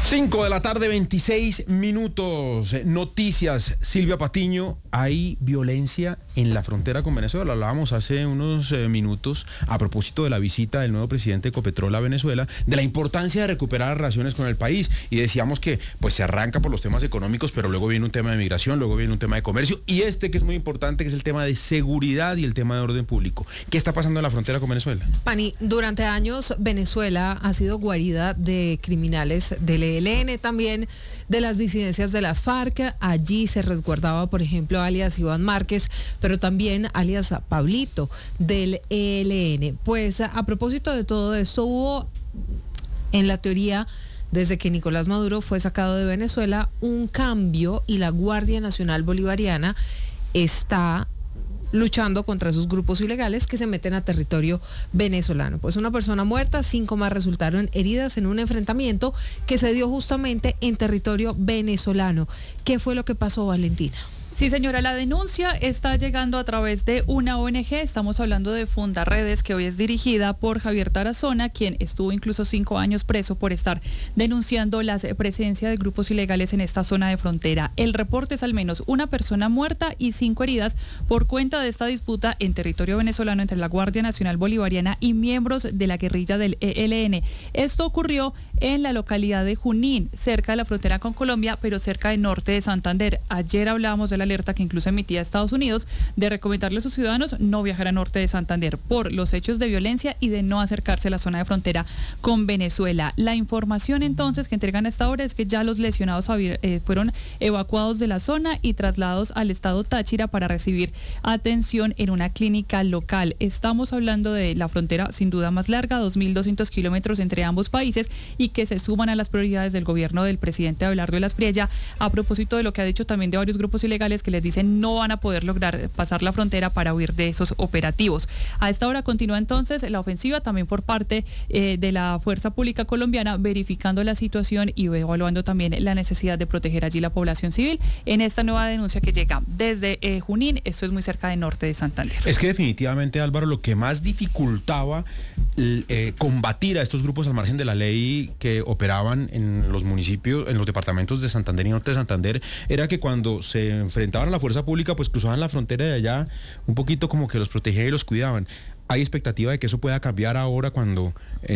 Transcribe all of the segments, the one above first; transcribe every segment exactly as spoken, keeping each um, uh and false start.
cinco de la tarde, veintiséis minutos. Noticias, Silvia Patiño, hay violencia en la frontera con Venezuela. Hablábamos hace unos eh, minutos a propósito de la visita del nuevo presidente de Ecopetrol a Venezuela, de la importancia de recuperar relaciones con el país. Y decíamos que pues se arranca por los temas económicos, pero luego viene un tema de migración, luego viene un tema de comercio y este que es muy importante, que es el tema de seguridad y el tema de orden público. ¿Qué está pasando en la frontera con Venezuela? Pani, durante años Venezuela ha sido guarida de criminales del E L N, también de las disidencias de las FARC. Allí se resguardaba, por ejemplo, alias Iván Márquez, pero también alias Pablito del E L N. Pues a propósito de todo esto, hubo en la teoría, desde que Nicolás Maduro fue sacado de Venezuela, un cambio y la Guardia Nacional Bolivariana está luchando contra esos grupos ilegales que se meten a territorio venezolano. Pues una persona muerta, cinco más resultaron heridas en un enfrentamiento que se dio justamente en territorio venezolano. ¿Qué fue lo que pasó, Valentina? Sí, señora, la denuncia está llegando a través de una O N G. Estamos hablando de Fundaredes, que hoy es dirigida por Javier Tarazona, quien estuvo incluso cinco años preso por estar denunciando la presencia de grupos ilegales en esta zona de frontera. El reporte es al menos una persona muerta y cinco heridas por cuenta de esta disputa en territorio venezolano entre la Guardia Nacional Bolivariana y miembros de la guerrilla del E L N. Esto ocurrió en la localidad de Junín, cerca de la frontera con Colombia, pero cerca del norte de Santander. Ayer hablábamos de la alerta que incluso emitía Estados Unidos de recomendarle a sus ciudadanos no viajar a norte de Santander por los hechos de violencia y de no acercarse a la zona de frontera con Venezuela. La información entonces que entregan a esta hora es que ya los lesionados eh, fueron evacuados de la zona y trasladados al estado Táchira para recibir atención en una clínica local. Estamos hablando de la frontera sin duda más larga, dos mil doscientos kilómetros entre ambos países, y que se suman a las prioridades del gobierno del presidente Abelardo de la Espriella, a propósito de lo que ha dicho también de varios grupos ilegales que les dicen no van a poder lograr pasar la frontera para huir de esos operativos. A esta hora continúa entonces la ofensiva también por parte eh, de la Fuerza Pública Colombiana, verificando la situación y evaluando también la necesidad de proteger allí la población civil en esta nueva denuncia que llega desde eh, Junín. Esto es muy cerca del norte de Santander. Es que definitivamente, Álvaro, lo que más dificultaba eh, combatir a estos grupos al margen de la ley que operaban en los municipios, en los departamentos de Santander y norte de Santander, era que cuando se enfrentaban a la fuerza pública, pues cruzaban la frontera de allá, un poquito como que los protegían y los cuidaban. ¿Hay expectativa de que eso pueda cambiar ahora cuando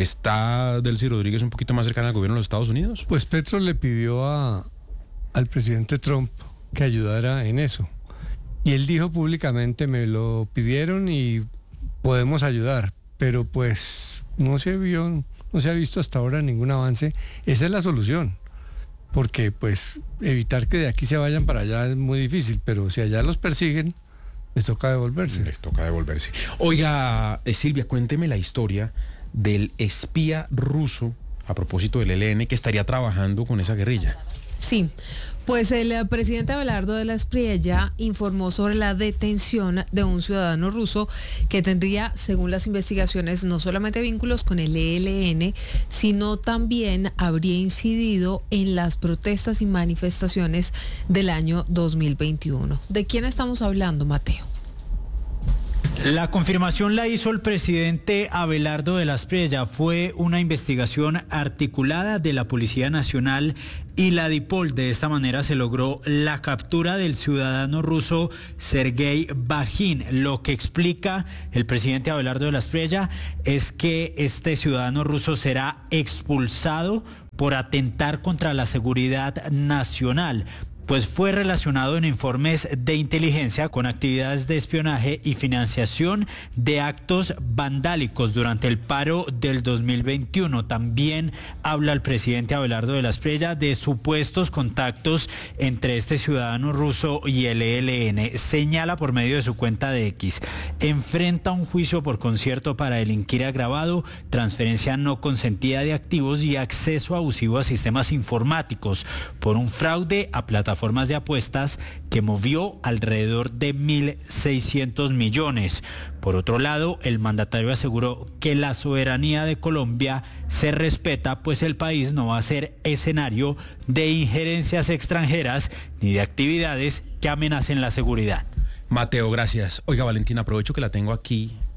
está Delcy Rodríguez un poquito más cercana al gobierno de los Estados Unidos? Pues Petro le pidió a, al presidente Trump que ayudara en eso. Y él dijo públicamente, me lo pidieron y podemos ayudar, pero pues no se vio, no se ha visto hasta ahora ningún avance. Esa es la solución, porque pues evitar que de aquí se vayan para allá es muy difícil, pero si allá los persiguen, les toca devolverse. Les toca devolverse. Oiga, eh, Silvia, cuénteme la historia del espía ruso, a propósito del E L N, que estaría trabajando con esa guerrilla. Sí, pues el presidente Abelardo de la Espriella informó sobre la detención de un ciudadano ruso que tendría, según las investigaciones, no solamente vínculos con el E L N, sino también habría incidido en las protestas y manifestaciones del año dos mil veintiuno. ¿De quién estamos hablando, Mateo? La confirmación la hizo el presidente Abelardo de la Espriella. Fue una investigación articulada de la Policía Nacional y la DIPOL. De esta manera se logró la captura del ciudadano ruso Sergei Bajin. Lo que explica el presidente Abelardo de la Espriella es que este ciudadano ruso será expulsado por atentar contra la seguridad nacional, pues fue relacionado en informes de inteligencia con actividades de espionaje y financiación de actos vandálicos durante el paro del dos mil veintiuno. También habla el presidente Abelardo de la Espriella de supuestos contactos entre este ciudadano ruso y el E L N. Señala por medio de su cuenta de X: enfrenta un juicio por concierto para delinquir agravado, transferencia no consentida de activos y acceso abusivo a sistemas informáticos por un fraude a plataformas plataformas de apuestas que movió alrededor de mil seiscientos millones. Por otro lado, el mandatario aseguró que la soberanía de Colombia se respeta, pues el país no va a ser escenario de injerencias extranjeras ni de actividades que amenacen la seguridad. Mateo, gracias. Oiga, Valentina, aprovecho que la tengo aquí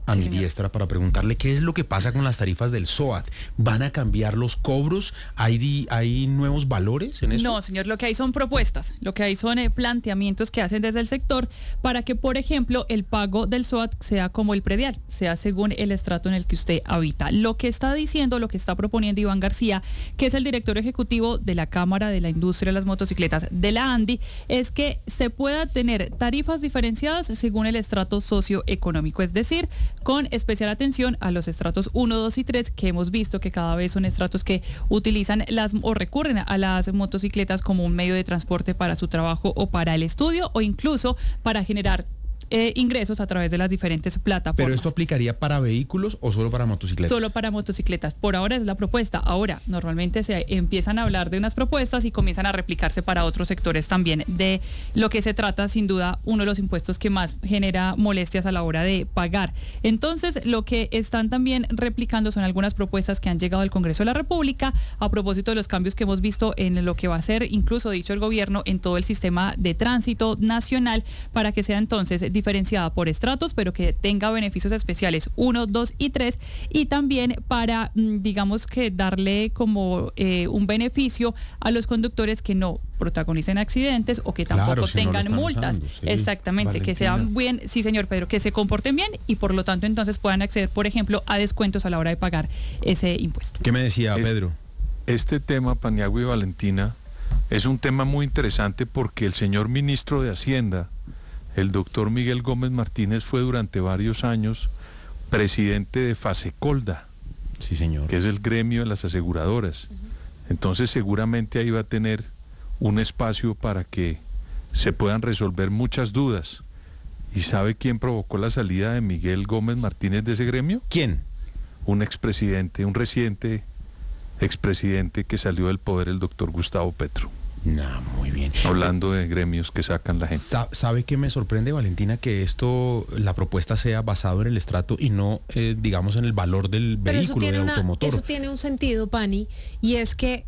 a Sí, mi señor. diestra para preguntarle qué es lo que pasa con las tarifas del SOAT. ¿Van a cambiar los cobros? ¿Hay, di- hay nuevos valores en eso? No, señor, lo que hay son propuestas, lo que hay son eh, planteamientos que hacen desde el sector para que, por ejemplo, el pago del SOAT sea como el predial, sea según el estrato en el que usted habita. Lo que está diciendo, lo que está proponiendo Iván García, que es el director ejecutivo de la Cámara de la Industria de las Motocicletas de la ANDI, es que se pueda tener tarifas diferenciadas según el estrato socioeconómico, es decir, con especial atención a los estratos uno, dos y tres, que hemos visto que cada vez son estratos que utilizan las o recurren a las motocicletas como un medio de transporte para su trabajo o para el estudio o incluso para generar eh, ingresos a través de las diferentes plataformas. ¿Pero esto aplicaría para vehículos o solo para motocicletas? Solo para motocicletas. Por ahora es la propuesta. Ahora, normalmente se empiezan a hablar de unas propuestas y comienzan a replicarse para otros sectores también. De lo que se trata, sin duda, uno de los impuestos que más genera molestias a la hora de pagar. Entonces, lo que están también replicando son algunas propuestas que han llegado al Congreso de la República a propósito de los cambios que hemos visto en lo que va a ser, incluso dicho el gobierno, en todo el sistema de tránsito nacional, para que sea entonces diferenciada por estratos, pero que tenga beneficios especiales uno, dos y tres, y también para, digamos que darle como eh, un beneficio a los conductores que no protagonicen accidentes o que tampoco Claro, si no lo tengan están multas. usando, sí. Exactamente, que Valentina. sean bien, sí señor Pedro, que se comporten bien y por lo tanto entonces puedan acceder, por ejemplo, a descuentos a la hora de pagar ese impuesto. ¿Qué me decía Es- Pedro? Este tema, Paniagua y Valentina, es un tema muy interesante porque el señor ministro de Hacienda, el doctor Miguel Gómez Martínez, fue durante varios años presidente de Fasecolda, Sí, señor. que es el gremio de las aseguradoras. Entonces seguramente ahí va a tener un espacio para que se puedan resolver muchas dudas. ¿Y sabe quién provocó la salida de Miguel Gómez Martínez de ese gremio? ¿Quién? Un expresidente, un reciente expresidente que salió del poder, el doctor Gustavo Petro. No, muy bien. Hablando de gremios que sacan la gente. Sa- ¿Sabe qué me sorprende, Valentina? Que esto, la propuesta sea basado en el estrato y no, eh, digamos, en el valor del Pero eso vehículo, tiene, de una, automotor. eso tiene un sentido, Pani, y es que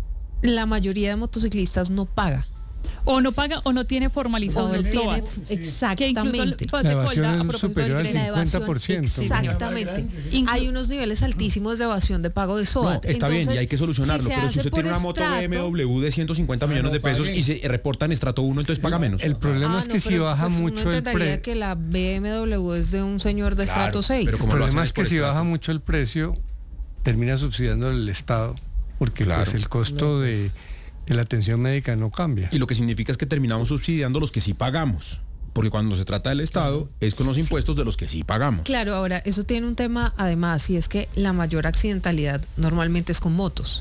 la mayoría de motociclistas no paga. O no paga o no tiene O formalizado no el tiene, SOAT. exactamente. Que incluso el La evasión Fasecolda, a es propósito superior del al gremio, La evasión, cincuenta por ciento. exactamente. Inclu- Hay unos niveles altísimos de evasión de pago de No, SOAT. está bien, y Entonces, hay que solucionarlo, si se pero si hace usted tiene por una moto estrato- B M W de ciento cincuenta millones de pesos y se reporta en estrato uno, entonces paga menos. El problema Ah, es no, que si pero baja pues uno mucho el entendería precio, que la B M W es de un señor de Claro, estrato seis. pero el como lo problema hacen es es que por si estrato. baja mucho el precio, termina subsidiando el Estado, porque Claro. pues, el costo de, de la atención médica no cambia. Y lo que significa es que terminamos subsidiando los que sí pagamos. Porque cuando se trata del Estado, es con los impuestos de los que sí pagamos. Claro, ahora, eso tiene un tema además, y es que la mayor accidentalidad normalmente es con motos.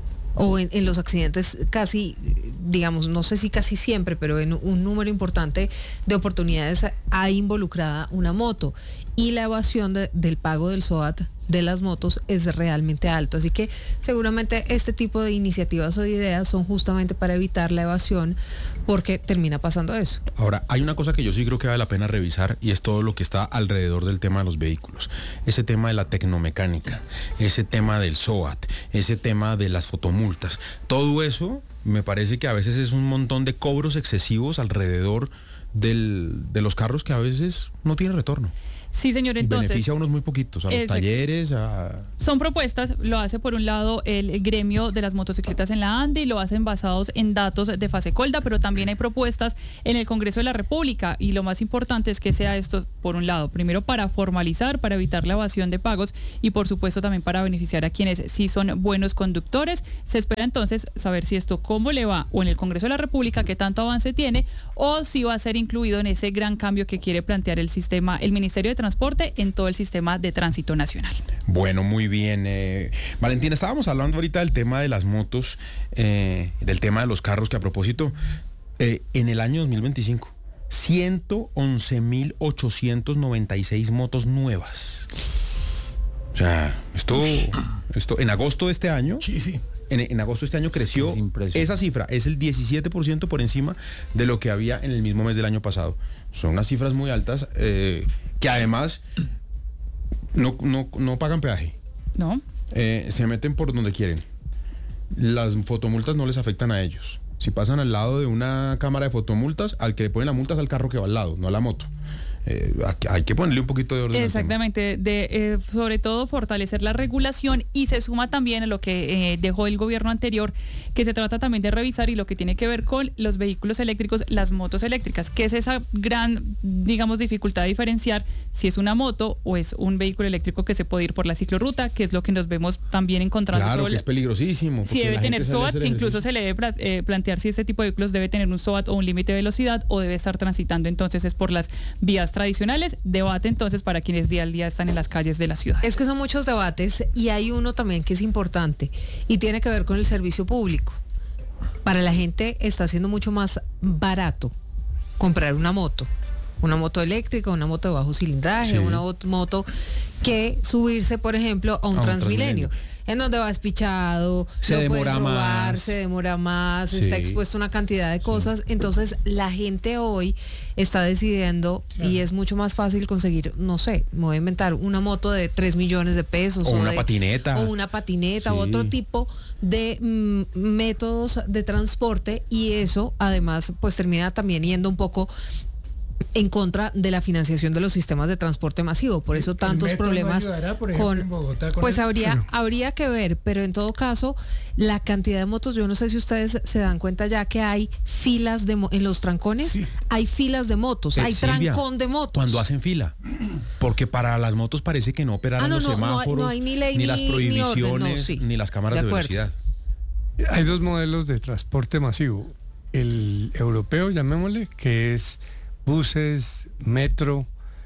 O en, en los accidentes casi, digamos, no sé si casi siempre, pero en un número importante de oportunidades hay involucrada una moto. Y la evasión de- del pago del SOAT de las motos es realmente alto. Así que seguramente este tipo de iniciativas o de ideas son justamente para evitar la evasión, porque termina pasando eso. Ahora, hay una cosa que yo sí creo que vale la pena revisar y es todo lo que está alrededor del tema de los vehículos. Ese tema de la tecnomecánica, ese tema del SOAT, ese tema de las fotomultas. Todo eso me parece que a veces es un montón de cobros excesivos alrededor del- de los carros que a veces no tienen retorno. Sí, señor, Y entonces. beneficia a unos muy poquitos, a los Exacto. talleres, a... Son propuestas, lo hace por un lado el gremio de las motocicletas en la ANDI, lo hacen basados en datos de Fasecolda, pero también hay propuestas en el Congreso de la República y lo más importante es que sea esto, por un lado, primero para formalizar, para evitar la evasión de pagos y por supuesto también para beneficiar a quienes sí son buenos conductores. Se espera entonces saber si esto cómo le va o en el Congreso de la República, qué tanto avance tiene, o si va a ser incluido en ese gran cambio que quiere plantear el sistema, el Ministerio de Transporte en todo el sistema de tránsito nacional. Bueno, muy bien. eh, Valentina, estábamos hablando ahorita del tema de las motos, eh, del tema de los carros, que a propósito, eh, en el año dos mil veinticinco, ciento once mil ochocientos noventa y seis motos nuevas. O sea, esto, esto en agosto de este año, Sí, sí. en, en agosto de este año creció, es impresionante. esa cifra es el diecisiete por ciento por encima de lo que había en el mismo mes del año pasado. Son unas cifras muy altas, eh, que además no, no, no pagan peaje. ¿No? Eh, se meten por donde quieren. Las fotomultas no les afectan a ellos. Si pasan al lado de una cámara de fotomultas, al que le ponen la multa es al carro que va al lado, no a la moto. eh, hay que ponerle un poquito de orden. Exactamente, de, eh, sobre todo fortalecer la regulación, y se suma también a lo que eh, dejó el gobierno anterior, que se trata también de revisar y lo que tiene que ver con los vehículos eléctricos, las motos eléctricas, que es esa gran, digamos, dificultad de diferenciar si es una moto o es un vehículo eléctrico que se puede ir por la ciclorruta, que es lo que nos vemos también encontrando. Claro, que es peligrosísimo. Si debe tener S O A T, que incluso se le debe eh, plantear si este tipo de vehículos debe tener un S O A T o un límite de velocidad, o debe estar transitando entonces es por las vías tradicionales. Debate entonces para quienes día al día están en las calles de la ciudad. Es que son muchos debates, y hay uno también que es importante y tiene que ver con el servicio público. Para la gente está siendo mucho más barato comprar una moto, una moto eléctrica, una moto de bajo cilindraje, sí. una moto, que subirse, por ejemplo, a un, a un Transmilenio, Transmilenio, en donde va despichado, se no demora pueden robar, más. se demora más, Sí. está expuesto a una cantidad de cosas. Sí. Entonces, la gente hoy está decidiendo, claro. y es mucho más fácil conseguir, no sé, me voy a inventar una moto de tres millones de pesos. O, o una de, patineta. O una patineta, Sí. o otro tipo de mm, métodos de transporte, y eso además pues termina también yendo un poco en contra de la financiación de los sistemas de transporte masivo. Por eso tantos problemas no ayudará, por ejemplo, con, en Bogotá, con pues el... habría Bueno. habría que ver, pero en todo caso la cantidad de motos, yo no sé si ustedes se dan cuenta ya que hay filas de mo- en los trancones, Sí. hay filas de motos, Eh, hay Silvia, trancón de motos. Cuando hacen fila, porque para las motos parece que no operaron Ah, no, los no, no hay- semáforos, no hay ni ley, las ni- ni prohibiciones, orden, no, sí. ni las cámaras De de, acuerdo. velocidad. Hay dos modelos de transporte masivo. El europeo, llamémosle, que es buses, metro,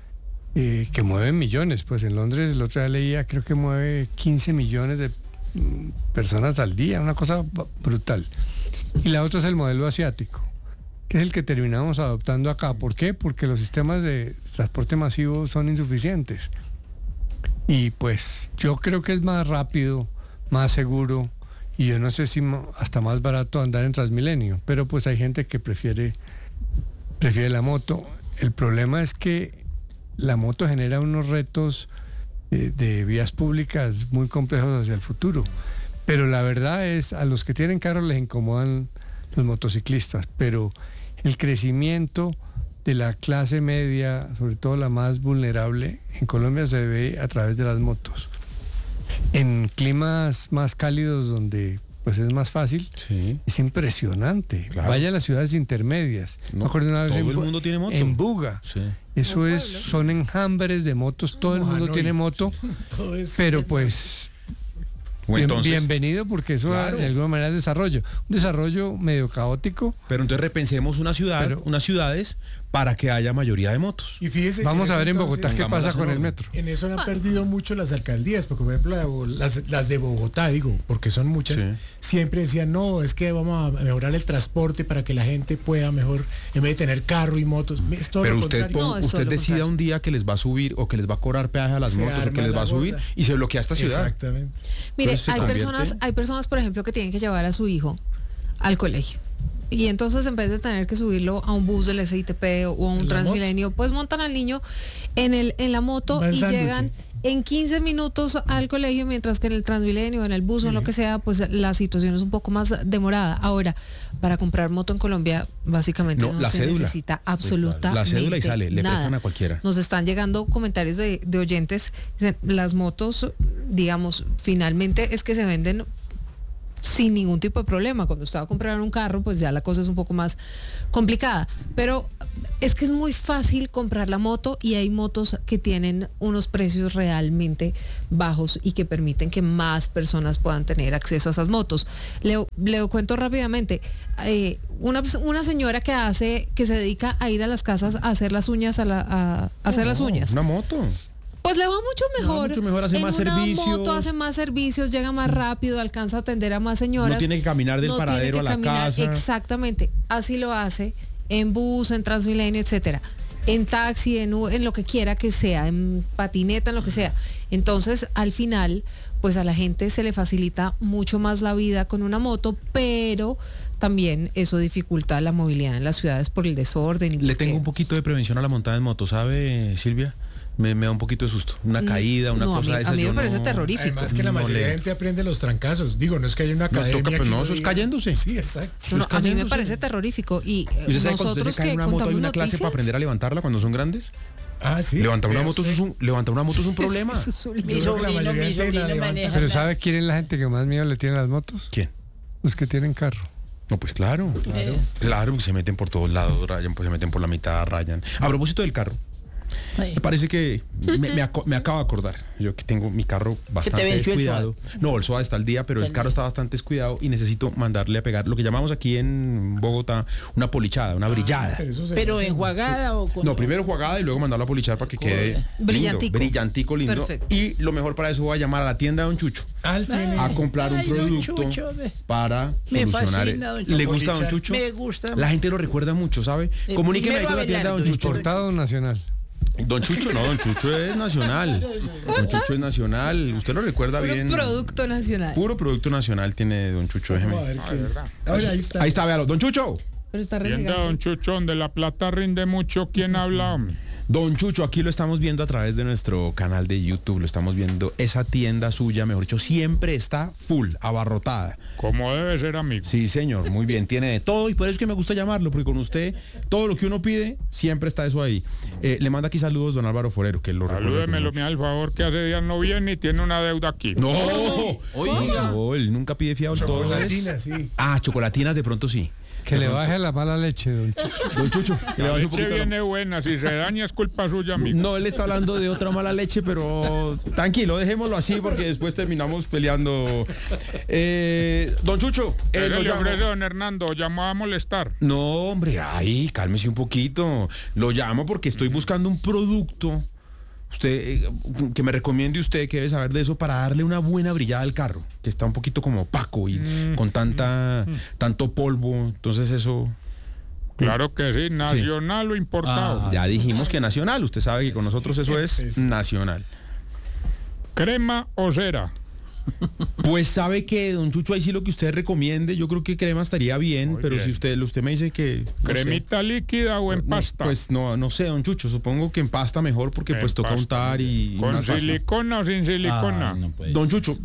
eh, que mueven millones. Pues en Londres, el otro día leía, creo que mueve quince millones de mm, personas al día, una cosa b- brutal. Y la otra es el modelo asiático, que es el que terminamos adoptando acá. ¿Por qué? Porque los sistemas de transporte masivo son insuficientes. Y pues yo creo que es más rápido, más seguro, y yo no sé si ma- hasta más barato andar en Transmilenio, pero pues hay gente que prefiere, prefiere la moto. El problema es que la moto genera unos retos eh, de vías públicas muy complejos hacia el futuro, pero la verdad es, a los que tienen carro les incomodan los motociclistas, pero el crecimiento de la clase media, sobre todo la más vulnerable, en Colombia se ve a través de las motos. En climas más cálidos, donde pues es más fácil, Sí. es impresionante. Claro. Vaya a las ciudades intermedias. No, Me acuerdo una vez todo en el Bu- mundo tiene moto. En Buga. Sí. Eso es, son enjambres de motos, todo el Como mundo Hanoi. tiene moto, Todo es- pero pues O bien- entonces, bienvenido, porque eso Claro. de alguna manera es desarrollo. Un desarrollo medio caótico. pero entonces repensemos una ciudad, Pero- unas ciudades para que haya mayoría de motos. Y fíjese que Vamos a eso ver en entonces- Bogotá qué pongámoslas pasa con en el orden. metro. En eso han perdido mucho las alcaldías, porque por ejemplo la de Bo- las, las de Bogotá, digo, porque son muchas, Sí. siempre decían, no, es que vamos a mejorar el transporte para que la gente pueda mejor, en vez de tener carro y motos. Es todo Pero lo usted, contrario. pon- No, es todo usted lo decida contrario. un día que les va a subir o que les va a cobrar peaje a las Se motos o arma que les la va a subir gorda. y se bloquea esta ciudad. Exactamente. Mire, Entonces se hay convierte- personas, hay personas, por ejemplo, que tienen que llevar a su hijo al colegio. Y entonces, en vez de tener que subirlo a un bus del S I T P o a un ¿En la Transmilenio, pues montan al niño en el en la moto Va en y sándwich. llegan en quince minutos al colegio, mientras que en el Transmilenio, en el bus o en lo que sea, pues la situación es un poco más demorada. Ahora, para comprar moto en Colombia, básicamente No, no, la se cédula. necesita absolutamente La cédula y sale, le nada. prestan a cualquiera. Nos están llegando comentarios de, de oyentes. Dicen, las motos, digamos, finalmente es que se venden sin ningún tipo de problema. Cuando usted va a comprar un carro, pues ya la cosa es un poco más complicada. Pero es que es muy fácil comprar la moto, y hay motos que tienen unos precios realmente bajos y que permiten que más personas puedan tener acceso a esas motos. Le, le cuento rápidamente. Eh, una, una señora que hace, que se dedica a ir a las casas a hacer las uñas, a, la, a, a hacer las No, uñas. Una moto. Pues le va mucho mejor. mucho mejor, hace en más una servicios. moto hace más servicios, llega más rápido, alcanza a atender a más señoras. No tiene que caminar del No tiene paradero que a la caminar, casa. Exactamente. Así lo hace en bus, en Transmilenio, etcétera. En taxi, en, u- en lo que quiera que sea, en patineta, en lo que sea. Entonces, al final, pues a la gente se le facilita mucho más la vida con una moto, pero también eso dificulta la movilidad en las ciudades por el desorden. y Le porque- tengo un poquito de prevención a la montada en moto, ¿sabe, Silvia? Me, me da un poquito de susto. Una Mm, caída, una no, a cosa mí- de esa. a mí me yo parece no- terrorífico. Además que la No mayoría le- de gente aprende los trancazos. Digo, no es que haya una No, academia. toca, pues que no, uno eso es diga- cayéndose. Sí, exacto. No, no, a mí me cayéndose. parece terrorífico. Y eh, ¿Y usted sabe cuando usted nosotros se cae que en una moto hay contamos una clase noticias, para aprender a levantarla cuando son grandes? Ah, sí. Levantar una Vea moto usted. es un, levantar una moto es un problema. Eso es un- Yo creo que la mayoría de gente la levanta. Pero ¿sabe quién es la gente que más miedo le tiene a las motos? ¿Quién? Los que tienen carro. No, pues claro. Claro. Claro, se meten por todos lados, rayan, pues se meten por la mitad, rayan. A propósito del carro. Me parece que me, me, aco- me acabo de acordar. Yo que tengo mi carro bastante venció el descuidado. No, el SOA está al día, pero el Está al carro día. está bastante descuidado y necesito mandarle a pegar lo que llamamos aquí en Bogotá una polichada, una brillada. Pero, eso se Pero hace- enjuagada o con... No, primero jugada y luego mandarlo a polichar para que quede lindo, Brillantico. brillantico, lindo. Perfecto. Y lo mejor para eso voy a llamar a la tienda de Don Chucho Ah, él tiene- a comprar un Ay, don producto Chucho, ve. para Me solucionar. fascina, don ¿Le Chucho. gusta Don Chucho? Me gusta. La gente lo recuerda mucho, ¿sabe? Eh, Comuníqueme ahí primero con la tienda de Don Abelardo, Chucho. Importado nacional. Don Chucho no, Don Chucho es nacional. Don Chucho es nacional. Usted lo recuerda Puro bien. producto nacional. Puro producto nacional tiene Don Chucho. Vamos a Déjeme. ver qué es. A ver, ahí está. Ahí está, véalo. Don Chucho. Pero está Tienda renegando. Don Chuchón, de la plata rinde mucho. ¿Quién habla, hombre? Don Chucho, aquí lo estamos viendo a través de nuestro canal de YouTube. Lo estamos viendo. Esa tienda suya, mejor dicho, siempre está full, abarrotada. Como debe ser, amigo. Sí, señor, muy bien, tiene de todo y por eso es que me gusta llamarlo, porque con usted todo lo que uno pide, siempre está eso ahí. Eh, le manda aquí saludos don Álvaro Forero, que lo recuerda Salúdemelo, con me da el favor, que hace días no viene y tiene una deuda aquí. mucho- ¡No! Oiga. No, él nunca pide fiado todo. Chocolatina, sí. Ah, chocolatinas de pronto sí. Que le baje la mala leche, don Chucho. Don Chucho, que le La baje un leche poquito la- viene buena, si se daña es culpa suya, amigo. No, él está hablando de otra mala leche, pero tranquilo, dejémoslo así porque después terminamos peleando. Eh, don Chucho, eh, ¿Qué lo le llamo. ofrece don Hernando? Llamó a molestar. No, hombre, ay, cálmese un poquito. Lo llamo porque estoy buscando un producto. Usted, eh, que me recomiende usted, que debe saber de eso, para darle una buena brillada al carro, que está un poquito como opaco y con tanta, tanto polvo. Entonces eso, Claro que sí, nacional o importado. ya dijimos que nacional. Usted sabe que con nosotros eso es nacional. Crema o cera. Pues sabe que, don Chucho, ahí sí lo que usted recomiende, yo creo que crema estaría bien, Muy pero bien. si usted, usted me dice que... no sé. Cremita líquida o en No, pasta. pues no, no sé, don Chucho, supongo que en pasta mejor porque En pues toca pasta, untar y... ¿Con una salsa. silicona o sin silicona? Ah, no puede Don Chucho,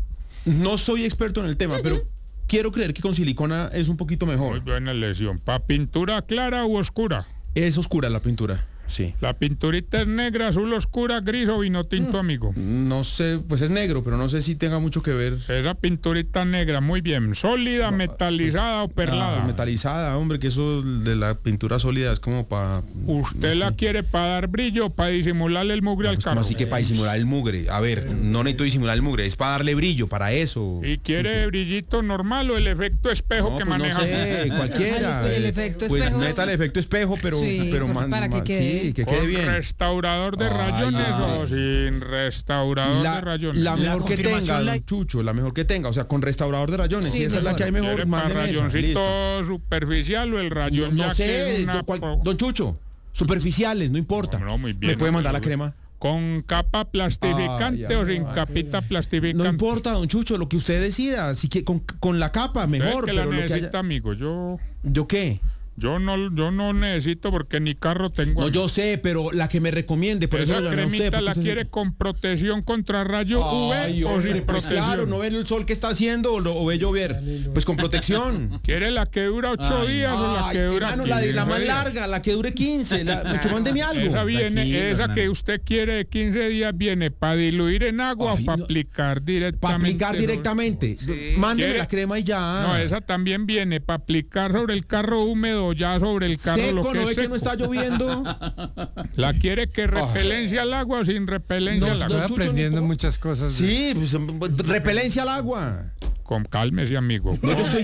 no soy experto en el tema, pero quiero creer que con silicona es un poquito Muy mejor. buena elección. ¿Pa pintura clara u oscura? Es oscura la pintura, sí. La pinturita es negra, azul oscura, gris o vino tinto, amigo. No sé, pues es negro, pero no sé si tenga mucho que ver. Esa pinturita negra, muy bien. ¿Sólida, metalizada o perlada? Ah, metalizada, hombre, que eso de la pintura sólida es como para... ¿Usted la quiere para dar brillo o para disimularle el mugre al Pues carro? como así que para disimular el mugre. A ver, no necesito disimular el mugre, es para darle brillo, para eso. ¿Y quiere brillito normal o el efecto espejo No, que pues maneja? no sé, cualquiera. El espe- el efecto pues espejo. meta el efecto espejo, pero, Sí, pero por- man- para que man- quede. sí, que quede ¿Con bien. restaurador de Ay, rayones ay. o sin restaurador de La, rayones? la mejor que confirmación tenga, la- don Chucho, la mejor que tenga, o sea, con restaurador de rayones. Sí, Si esa es la mejor. que hay mejor, ¿Quiere para mándeme esa, listo. rayoncito superficial o el rayón No, no ya sé, que es una don, cual- po- don Chucho, superficiales, no importa. No, no, muy bien, ¿Me puede mandar la muy crema? ¿Con capa plastificante Ay, o ay, sin ay, capita plastificante? No importa, don Chucho, lo que usted decida. Así que con, con la capa, Usted mejor. que la pero lo que necesita, haya- amigo. Yo, ¿Yo qué? yo no, yo no necesito porque ni carro tengo. No, yo sé, pero la que me recomiende, por eso Esa lo llamé a usted. cremita porque la usted- quiere con protección contra rayo Ay, U V o hombre, sin pues protección. claro, no ve el sol que está haciendo o, lo- o ve llover. Pues con protección. ¿Quiere la que dura ocho días o la Ay, que dura hermano, la, de, la más quince? larga, la que dure quince. La, mucho, mándeme algo. Esa viene, Tranquilo, esa Hernán. que usted quiere de quince días viene para diluir en agua Ay, o para no. aplicar directamente. Para aplicar sobre- directamente. Mándeme ¿Quiere? la crema y ya. No, esa también viene para aplicar sobre el carro húmedo, ya sobre el carro lo Seco, que ¿no es ve que seco. no está lloviendo? ¿La quiere que repelencia al agua o sin repelencia No, al no, agua? Estoy Chucho, aprendiendo no- muchas cosas. de- Sí, pues, repelencia al agua. Con cálmese, amigo. No, yo estoy